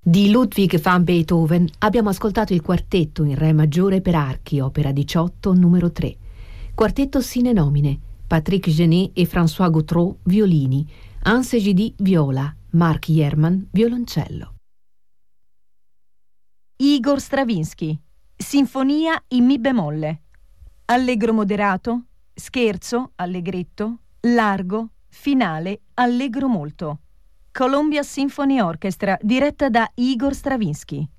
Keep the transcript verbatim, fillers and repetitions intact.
Di Ludwig van Beethoven abbiamo ascoltato il quartetto in re maggiore per archi, opera diciotto, numero tre. Quartetto sine nomine, Patrick Genet e François Gautreau, violini, Hans Egidi, viola, Mark Jerman, violoncello. Igor Stravinsky, Sinfonia in Mi bemolle. Allegro moderato, scherzo, allegretto, largo, finale, allegro molto. Columbia Symphony Orchestra, diretta da Igor Stravinsky.